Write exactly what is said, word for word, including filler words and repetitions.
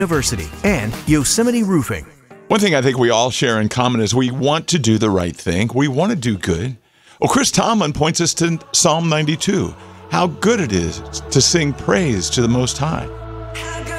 University, and Yosemite Roofing. One thing I think we all share in common is we want to do the right thing. We want to do good. Well, Chris Tomlin points us to Psalm ninety-two, how good it is to sing praise to the Most High.